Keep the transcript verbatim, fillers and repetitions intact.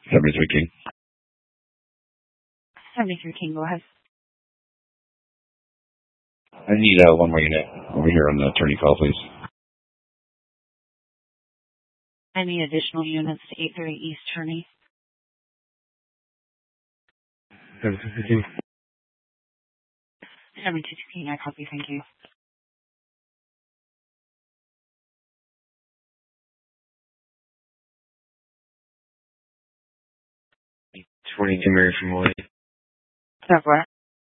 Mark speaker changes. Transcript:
Speaker 1: seventy-three King.
Speaker 2: seventy-three King, go ahead.
Speaker 1: I need uh, one more unit over here on the attorney call, please.
Speaker 2: Any additional units to eight thirty East Turney?
Speaker 1: seventy-two King.
Speaker 2: seventy-two King, I copy, thank you.
Speaker 1: twenty-two Mary from Lloyd.
Speaker 2: That's what?